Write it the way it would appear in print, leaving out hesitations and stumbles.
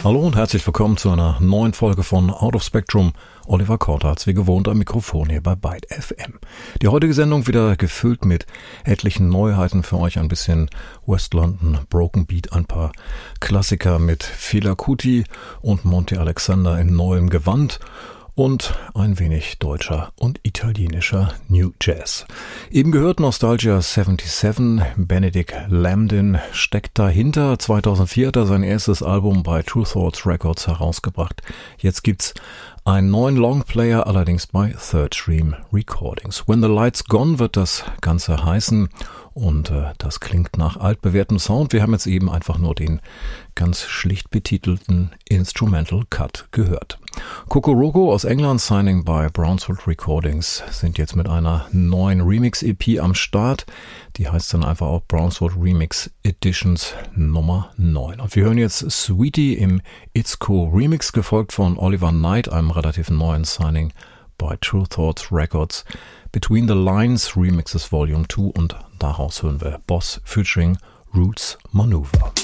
Hallo und herzlich willkommen zu einer neuen Folge von Out of Spectrum. Oliver Kortarz, wie gewohnt am Mikrofon hier bei Byte FM. Die heutige Sendung wieder gefüllt mit etlichen Neuheiten für euch, ein bisschen West London, Broken Beat, ein paar Klassiker mit Fela Kuti und Monty Alexander in neuem Gewand und ein wenig deutscher und italienischer New Jazz. Eben gehört Nostalgia 77, Benedict Lambdin steckt dahinter. 2004 hat er sein erstes Album bei True Thoughts Records herausgebracht. Jetzt gibt's einen neuen Longplayer, allerdings bei Third Stream Recordings. When the Light's Gone wird das Ganze heißen und das klingt nach altbewährtem Sound. Wir haben jetzt eben einfach nur den ganz schlicht betitelten Instrumental Cut gehört. Kokoroko aus England, Signing bei Brownswood Recordings, sind jetzt mit einer neuen Remix-EP am Start. Die heißt dann einfach auch Brownswood Remix Editions Nummer 9. Und wir hören jetzt Sweetie im It's Co Remix, gefolgt von Oliver Knight, einem relativ neuen Signing bei True Thoughts Records. Between the Lines Remixes Volume 2 und daraus hören wir Boss featuring Roots Maneuver.